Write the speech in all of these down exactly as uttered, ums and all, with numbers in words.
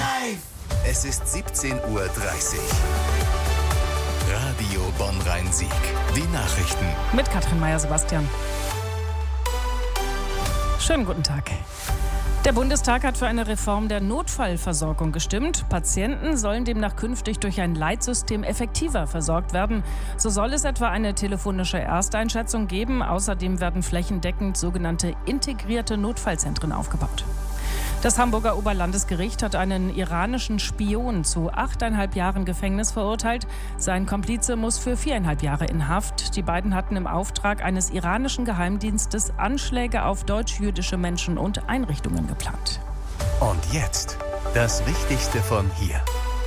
Live! Es ist siebzehn Uhr dreißig. Radio Bonn-Rhein-Sieg. Die Nachrichten. Mit Katrin Meier-Sebastian. Schönen guten Tag. Der Bundestag hat für eine Reform der Notfallversorgung gestimmt. Patienten sollen demnach künftig durch ein Leitsystem effektiver versorgt werden. So soll es etwa eine telefonische Ersteinschätzung geben. Außerdem werden flächendeckend sogenannte integrierte Notfallzentren aufgebaut. Das Hamburger Oberlandesgericht hat einen iranischen Spion zu achteinhalb Jahren Gefängnis verurteilt. Sein Komplize muss für viereinhalb Jahre in Haft. Die beiden hatten im Auftrag eines iranischen Geheimdienstes Anschläge auf deutsch-jüdische Menschen und Einrichtungen geplant. Und jetzt das Wichtigste von hier.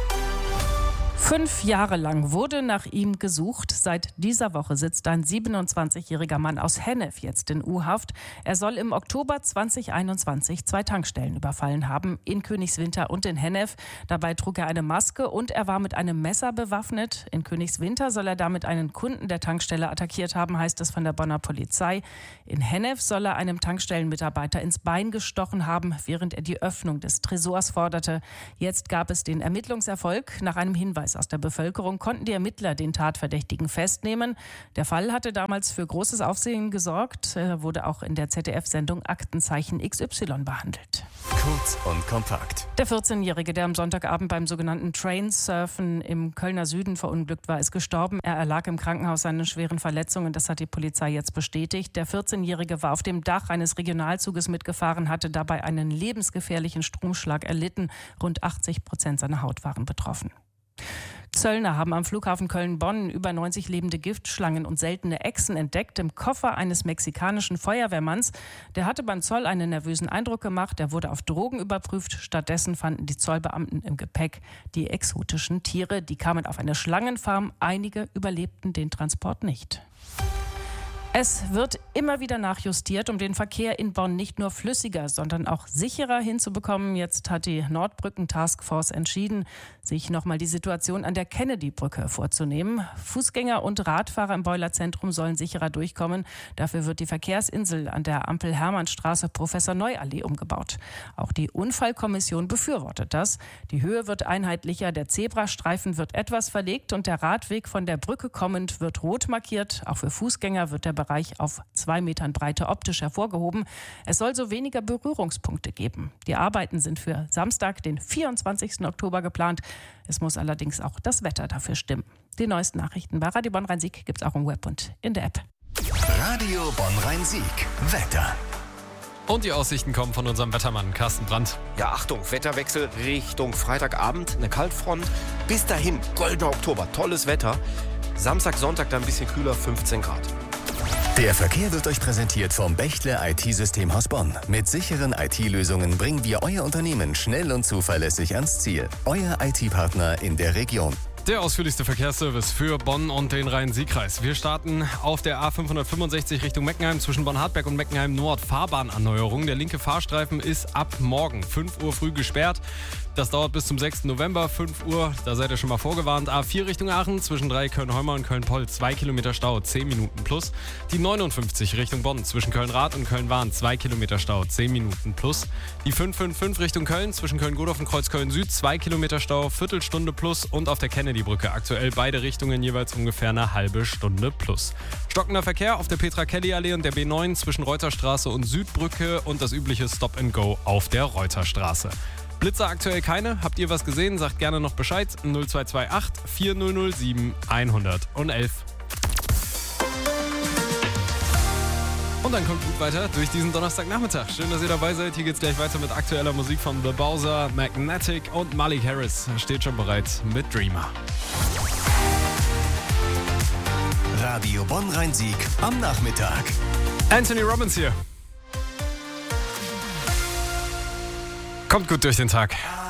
Fünf Jahre lang wurde nach ihm gesucht. Seit dieser Woche sitzt ein siebenundzwanzigjähriger Mann aus Hennef jetzt in U-Haft. Er soll im Oktober zweitausendeinundzwanzig zwei Tankstellen überfallen haben, in Königswinter und in Hennef. Dabei trug er eine Maske und er war mit einem Messer bewaffnet. In Königswinter soll er damit einen Kunden der Tankstelle attackiert haben, heißt es von der Bonner Polizei. In Hennef soll er einem Tankstellenmitarbeiter ins Bein gestochen haben, während er die Öffnung des Tresors forderte. Jetzt gab es den Ermittlungserfolg. Nach einem Hinweis aus der Bevölkerung konnten die Ermittler den Tatverdächtigen festnehmen. Der Fall hatte damals für großes Aufsehen gesorgt, er wurde auch in der Z D F-Sendung Aktenzeichen X Y behandelt. Kurz und kompakt. Der vierzehnjährige, der am Sonntagabend beim sogenannten Trainsurfen im Kölner Süden verunglückt war, ist gestorben. Er erlag im Krankenhaus seinen schweren Verletzungen. Das hat die Polizei jetzt bestätigt. Der vierzehnjährige war auf dem Dach eines Regionalzuges mitgefahren, hatte dabei einen lebensgefährlichen Stromschlag erlitten. Rund achtzig Prozent seiner Haut waren betroffen. Zöllner haben am Flughafen Köln-Bonn über neunzig lebende Giftschlangen und seltene Echsen entdeckt im Koffer eines mexikanischen Feuerwehrmanns. Der hatte beim Zoll einen nervösen Eindruck gemacht. Er wurde auf Drogen überprüft. Stattdessen fanden die Zollbeamten im Gepäck die exotischen Tiere. Die kamen auf eine Schlangenfarm. Einige überlebten den Transport nicht. Es wird immer wieder nachjustiert, um den Verkehr in Bonn nicht nur flüssiger, sondern auch sicherer hinzubekommen. Jetzt hat die Nordbrücken-Taskforce entschieden, sich nochmal die Situation an der Kennedy-Brücke vorzunehmen. Fußgänger und Radfahrer im Beulerzentrum sollen sicherer durchkommen. Dafür wird die Verkehrsinsel an der Ampel-Hermannstraße Professor-Neu-Allee umgebaut. Auch die Unfallkommission befürwortet das. Die Höhe wird einheitlicher, der Zebrastreifen wird etwas verlegt und der Radweg von der Brücke kommend wird rot markiert. Auch für Fußgänger wird der Bereich auf zwei Metern Breite optisch hervorgehoben. Es soll so weniger Berührungspunkte geben. Die Arbeiten sind für Samstag, den vierundzwanzigsten Oktober geplant. Es muss allerdings auch das Wetter dafür stimmen. Die neuesten Nachrichten bei Radio Bonn-Rhein-Sieg gibt es auch im Web und in der App. Radio Bonn-Rhein-Sieg. Wetter. Und die Aussichten kommen von unserem Wettermann Carsten Brandt. Ja, Achtung, Wetterwechsel Richtung Freitagabend, eine Kaltfront. Bis dahin, goldener Oktober, tolles Wetter. Samstag, Sonntag dann ein bisschen kühler, fünfzehn Grad. Der Verkehr wird euch präsentiert vom Bechtle I T-Systemhaus Bonn. Mit sicheren I T-Lösungen bringen wir euer Unternehmen schnell und zuverlässig ans Ziel. Euer I T-Partner in der Region. Der ausführlichste Verkehrsservice für Bonn und den Rhein-Sieg-Kreis. Wir starten auf der A fünfhundertfünfundsechzig Richtung Meckenheim zwischen Bonn-Hartberg und Meckenheim Nord. Fahrbahnerneuerung. Der linke Fahrstreifen ist ab morgen fünf Uhr früh gesperrt. Das dauert bis zum sechsten November, fünf Uhr, da seid ihr schon mal vorgewarnt. A vier Richtung Aachen, zwischen drei Köln-Heumar und Köln-Poll, zwei Kilometer Stau, zehn Minuten plus. Die neunundfünfzig Richtung Bonn, zwischen Köln-Rath und Köln-Wahn, zwei Kilometer Stau, zehn Minuten plus. Die fünf fünf fünf Richtung Köln, zwischen Köln-Godorf und Kreuzköln-Süd, zwei Kilometer Stau, Viertelstunde plus. Und auf der Kennedy-Brücke aktuell beide Richtungen jeweils ungefähr eine halbe Stunde plus. Stockender Verkehr auf der Petra-Kelly-Allee und der B neun zwischen Reuterstraße und Südbrücke und das übliche Stop-and-Go auf der Reuterstraße. Blitzer aktuell keine. Habt ihr was gesehen? Sagt gerne noch Bescheid. null zwei zwei acht vier null null sieben eins null eins. Und dann kommt gut weiter durch diesen Donnerstagnachmittag. Schön, dass ihr dabei seid. Hier geht's gleich weiter mit aktueller Musik von The Bowser, Magnetic und Malik Harris. Steht schon bereit mit Dreamer. Radio Bonn-Rhein-Sieg am Nachmittag. Anthony Robbins hier. Kommt gut durch den Tag.